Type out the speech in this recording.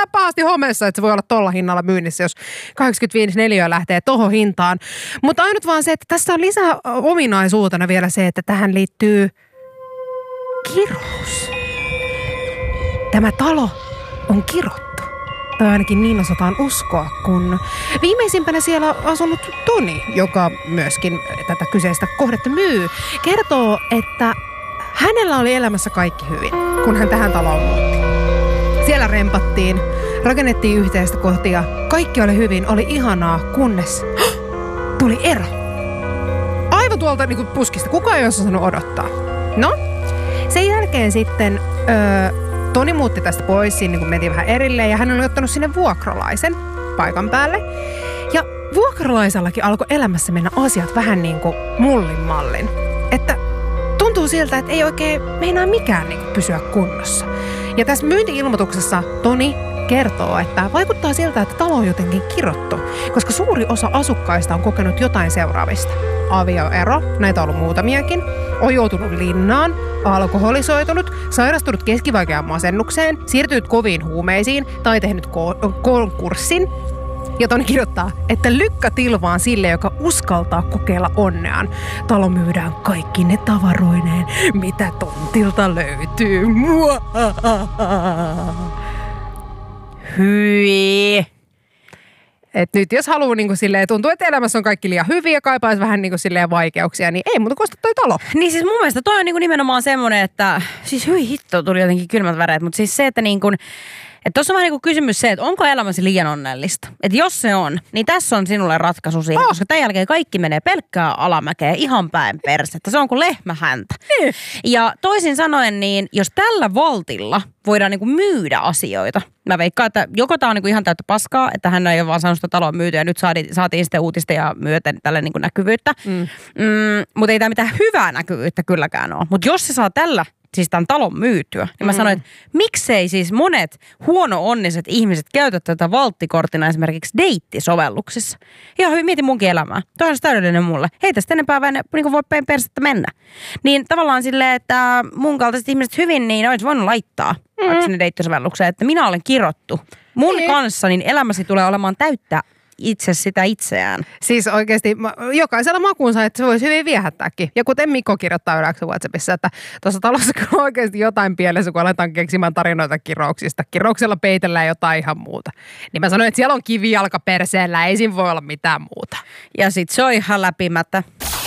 tää pahasti homeessa, että se voi olla tolla hinnalla myynnissä, jos 85 neliöä lähtee tohon hintaan. Mutta ainut vaan se, että tässä on lisää ominaisuutena vielä se, että tähän liittyy kirous. Tämä talo on kirottu. Tai ainakin niin osataan uskoa, kun viimeisimpänä siellä asunut Toni, joka myöskin tätä kyseistä kohdetta myy, kertoo, että hänellä oli elämässä kaikki hyvin, kun hän tähän taloon muutti. Siellä rempattiin, rakennettiin yhteistä kohtia, kaikki oli hyvin, oli ihanaa, kunnes tuli ero. Aivan tuolta niin kuin puskista, kukaan ei osannut odottaa. No, sen jälkeen sitten Toni muutti tästä pois, siinä niin mentiin vähän erilleen ja hän oli ottanut sinne vuokralaisen paikan päälle. Ja vuokralaisellakin alkoi elämässä mennä asiat vähän niin kuin mullin mallin. Että tuntuu siltä, että ei oikein meinaa mikään niin kuin pysyä kunnossa. Ja tässä myynti-ilmoituksessa Toni kertoo, että vaikuttaa siltä, että talo on jotenkin kirottu, koska suuri osa asukkaista on kokenut jotain seuraavista. Avioero, näitä on ollut muutamiakin, on joutunut linnaan, alkoholisoitunut, sairastunut keskivaikeaan masennukseen, siirtynyt koviin huumeisiin tai tehnyt konkurssin. Ja Toni kirjoittaa, että lykkä tilvaan sille, joka uskaltaa kokeilla onneaan. Talo myydään kaikki ne tavaroineen, mitä tontilta löytyy. Hyi. Et nyt jos haluaa niin silleen, tuntuu, että elämässä on kaikki liian hyviä ja kaipaisi vähän niin silleen vaikeuksia, niin ei muuta kuin ostaa toi talo. Niin siis mun mielestä toi on niin nimenomaan semmoinen, että siis hyi hitto, tuli jotenkin kylmät väreet, mutta siis se, että niin kuin, että tuossa on vähän niin kuin kysymys se, että onko elämäsi liian onnellista. Että jos se on, niin tässä on sinulle ratkaisu siihen, koska tämän jälkeen kaikki menee pelkkää alamäkeä ihan päin persettä. Se on kuin lehmähäntä. Ja toisin sanoen, niin jos tällä voltilla voidaan niin kuin myydä asioita, mä veikkaan, että joko tämä on niin kuin ihan täyttä paskaa, että hän ei ole vaan saanut sitä taloa myytyä ja nyt saatiin sitten uutisten ja myöten tälle niin kuin näkyvyyttä. Mutta ei tämä mitään hyvää näkyvyyttä kylläkään ole. Mutta jos se saa tällä siis tämän talon myytyä, niin mä sanoin, että miksei siis monet huono-onniset ihmiset käytä tätä valttikorttina esimerkiksi deittisovelluksissa. Ihan hyvin, mietin munkin elämää. Toi on täydellinen mulle. Hei, tästä enempää vaan niin voi persettä mennä. Niin tavallaan silleen, että mun kaltaiset ihmiset hyvin, niin olisi voinut laittaa sinne deittisovellukseen, että minä olen kirottu. Mun kanssa niin elämäsi tulee olemaan täyttä itse sitä itseään. Siis oikeasti jokaisella makuunsa, että se voisi hyvin viehättääkin. Ja kuten Mikko kirjoittaa yleensä WhatsAppissa, että tuossa talossa on oikeasti jotain pielessä, kun aletaan keksimään tarinoita kirouksista. Kirouksella peitellään jotain ihan muuta. Niin mä sanoin, että siellä on kivijalka perseellä, ei siinä voi olla mitään muuta. Ja sit se on ihan läpimättä.